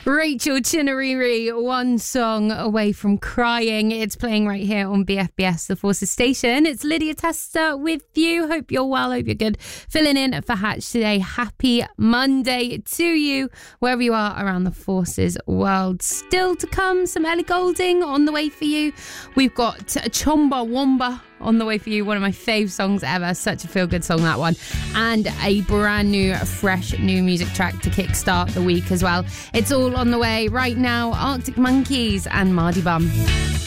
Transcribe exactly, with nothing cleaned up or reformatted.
Rachel Chinariri, One Song Away from Crying. It's playing right here on B F B S, the Forces Station. It's Lydia Tester with you. Hope you're well, hope you're good. Filling in for Hatch today. Happy Monday to you, wherever you are around the Forces world. Still to come, some Ellie Goulding on the way for you. We've got Chomba Womba on the way for you, one of my fave songs ever, such a feel-good song, that one, and a brand new fresh new music track to kickstart the week as well. It's all on the way right now. Arctic Monkeys and Mardy Bum.